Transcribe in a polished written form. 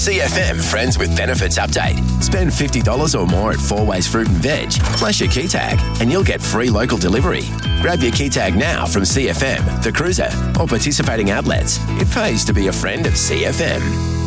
CFM Friends with Benefits update. Spend $50 or more at 4Ways Fruit and Veg. Flash your key tag and you'll get free local delivery. Grab your key tag now from CFM, The Cruiser, or participating outlets. It pays to be a friend of CFM.